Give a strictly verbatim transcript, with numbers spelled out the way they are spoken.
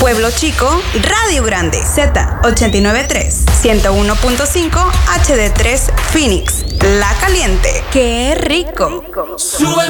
Pueblo Chico, Radio Grande, Z ochenta y nueve punto tres, ciento uno punto cinco, H D tres Phoenix, La Caliente. ¡Qué rico! Sube